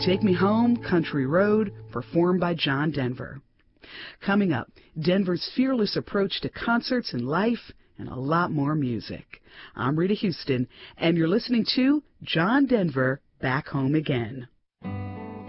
Take Me Home, Country Road, performed by John Denver. Coming up, Denver's fearless approach to concerts and life, and a lot more music. I'm Rita Houston, and you're listening to John Denver Back Home Again.